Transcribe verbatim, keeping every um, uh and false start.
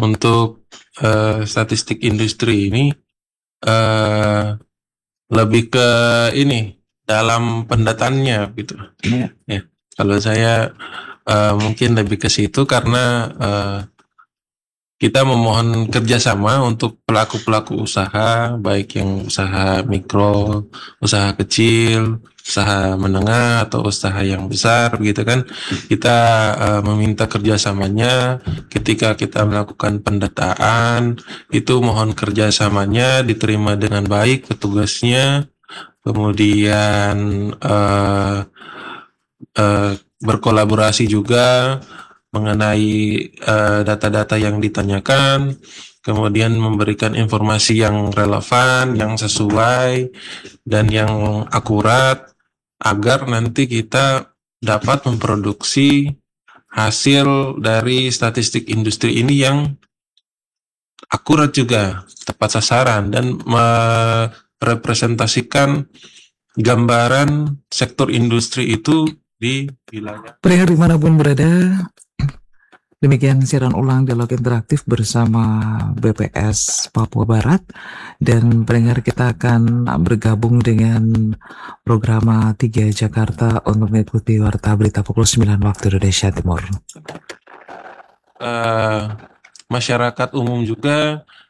untuk uh, statistik industri ini uh, lebih ke ini dalam pendataannya gitu. Iya. Ya, kalau saya uh, mungkin lebih ke situ karena uh, kita memohon kerjasama untuk pelaku-pelaku usaha, baik yang usaha mikro, usaha kecil, usaha menengah, atau usaha yang besar, begitu kan. Kita uh, meminta kerjasamanya ketika kita melakukan pendataan, itu mohon kerjasamanya diterima dengan baik petugasnya, kemudian uh, uh, berkolaborasi juga mengenai uh, data-data yang ditanyakan, kemudian memberikan informasi yang relevan, yang sesuai, dan yang akurat, agar nanti kita dapat memproduksi hasil dari statistik industri ini yang akurat juga, tepat sasaran, dan merepresentasikan gambaran sektor industri itu di wilayah. Pendengar dimanapun berada, demikian siaran ulang dialog interaktif bersama B P S Papua Barat, dan pendengar kita akan bergabung dengan program tiga Jakarta untuk mengikuti warta berita pukul sembilan waktu Indonesia Timur. Uh, masyarakat umum juga